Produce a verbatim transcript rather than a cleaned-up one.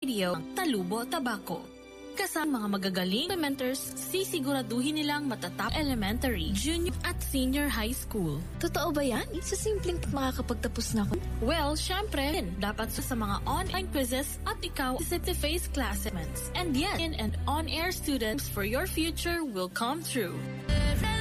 video Talubo Tabaco. Kasama mga magagaling implementers, sisiguraduhin nilang matatap elementary, junior at senior high school. Totoo ba yan? Sa simpleng makakapagtapos na ako? Well, syempre, dapat sa mga online quizzes at ikaw face-to-face classmates. And yes, in and on-air students for your future will come true.